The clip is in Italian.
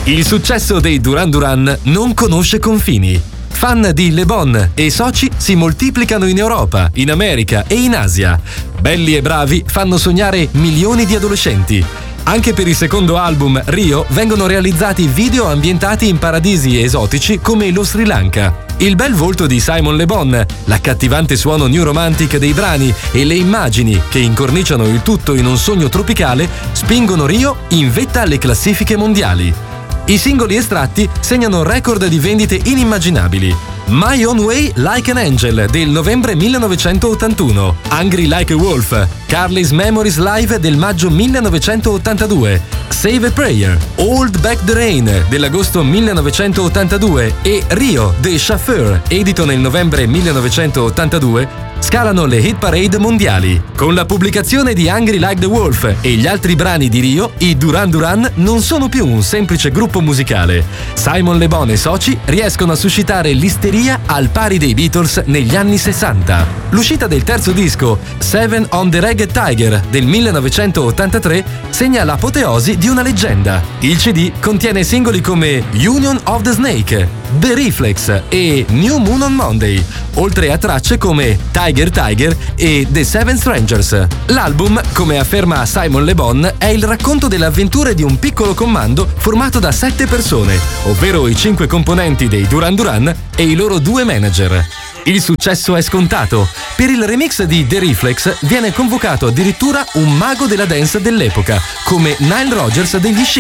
Il successo dei Duran Duran non conosce confini. Fan di Le Bon e soci si moltiplicano in Europa, in America e in Asia. Belli e bravi fanno sognare milioni di adolescenti. Anche per il secondo album, Rio, vengono realizzati video ambientati in paradisi esotici come lo Sri Lanka. Il bel volto di Simon Le Bon, l'accattivante suono new romantic dei brani e le immagini che incorniciano il tutto in un sogno tropicale spingono Rio in vetta alle classifiche mondiali. I singoli estratti segnano record di vendite inimmaginabili. My Own Way Like an Angel del novembre 1981, Hungry Like a Wolf, Carly's Memories Live del maggio 1982, Save a Prayer, Hold Back the Rain dell'agosto 1982 e Rio The Chauffeur, edito nel novembre 1982, scalano le hit parade mondiali. Con la pubblicazione di Hungry Like the Wolf e gli altri brani di Rio, i Duran Duran non sono più un semplice gruppo musicale. Simon Le Bon e soci riescono a suscitare l'isteria al pari dei Beatles negli anni 60. L'uscita del terzo disco, Seven on the Ragged Tiger del 1983, segna l'apoteosi di una leggenda. Il CD contiene singoli come Union of the Snake, The Reflex e New Moon on Monday, oltre a tracce come Tiger Tiger e The Seven Strangers. L'album, come afferma Simon Le Bon, è il racconto delle avventure di un piccolo comando formato da 7 persone, ovvero i 5 componenti dei Duran Duran e i loro 2 manager. Il successo è scontato. Per il remix di The Reflex viene convocato addirittura un mago della dance dell'epoca, come Nile Rodgers degli Chic.